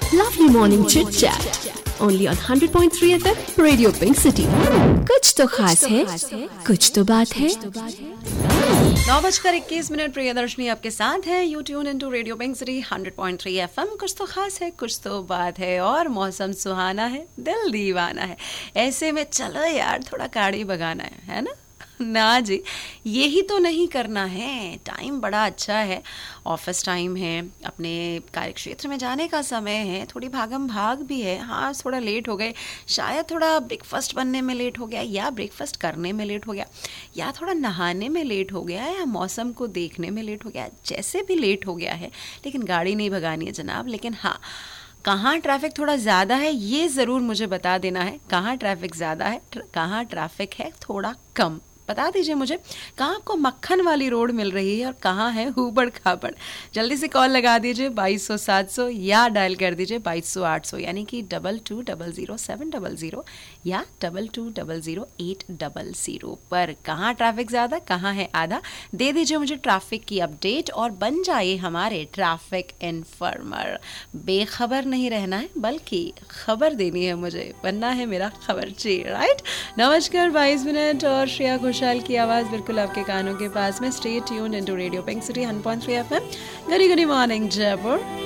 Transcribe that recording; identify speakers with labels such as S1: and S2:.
S1: Lovely morning chit chat. Only on 100.3 FM, Radio Pink City. कुछ तो खास है, कुछ तो बात है.
S2: 9:21 प्रियदर्शनी आपके साथ है. You tune into radio pink city 100.3 FM. कुछ तो खास है, कुछ तो बात है. और मौसम सुहाना है, दिल दीवाना है. ऐसे में चलो यार थोड़ा गाड़ी भगाना है ना? ना जी, यही तो नहीं करना है. टाइम बड़ा अच्छा है, ऑफिस टाइम है, अपने कार्यक्षेत्र में जाने का समय है, थोड़ी भागम भाग भी है. हाँ, थोड़ा लेट हो गए, शायद थोड़ा ब्रेकफास्ट बनने में लेट हो गया, या ब्रेकफास्ट करने में लेट हो गया, या थोड़ा नहाने में लेट हो गया, या मौसम को देखने में लेट हो गया. जैसे भी लेट हो गया है, लेकिन गाड़ी नहीं भगानी है जनाब. लेकिन हाँ, कहाँ ट्रैफिक थोड़ा ज़्यादा है ये ज़रूर मुझे बता देना है. कहाँ ट्रैफिक ज़्यादा है, कहाँ ट्रैफिक है थोड़ा कम, बता दीजिए मुझे. कहाँ आपको मक्खन वाली रोड मिल रही है और कहाँ है ऊबड़ खाबड़. जल्दी से कॉल लगा दीजिए 2200-700 या डायल कर दीजिए 2200-800, यानी कि 2200-700 या 2200-800 पर. कहाँ ट्रैफिक ज़्यादा, कहाँ है आधा, दे दीजिए मुझे ट्रैफिक की अपडेट और बन जाइए हमारे ट्रैफिक इन्फॉर्मर. बेखबर नहीं रहना है, बल्कि खबर देनी है मुझे, बनना है मेरा खबरची. राइट. नमस्कार. 22 मिनट और श्रेया घोषाल की आवाज़ बिल्कुल आपके कानों के पास में. Stay tuned into radio pink city 100.3 FM. गरी गरी मॉर्निंग जयपुर.